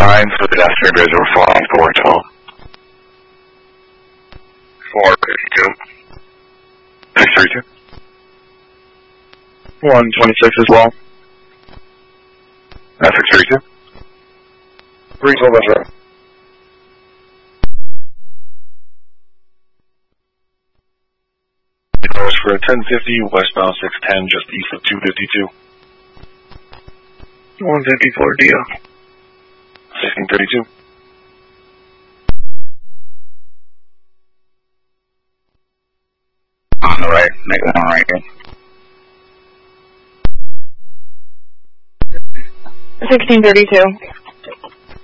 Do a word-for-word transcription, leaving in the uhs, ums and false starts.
signs for the pedestrian bridge over four on four twelve. four fifty-two. six thirty-two. one twenty-six as well. Uh, six thirty-two. three twelve, that's right. Cars for ten fifty, westbound six ten, just east of two fifty-two. one fifty-four, D O. sixteen thirty-two. On the right, make one right here. sixteen thirty-two.